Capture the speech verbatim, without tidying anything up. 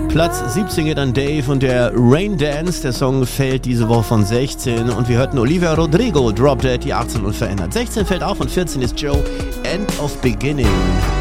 Platz siebzehn geht an Dave und der Rain Dance. Der Song fällt diese Woche von sechzehn und wir hörten Olivia Rodrigo, Drop Dead, die achtzehn und verändert. sechzehn fällt auf und vierzehn ist Joe, End of Beginning.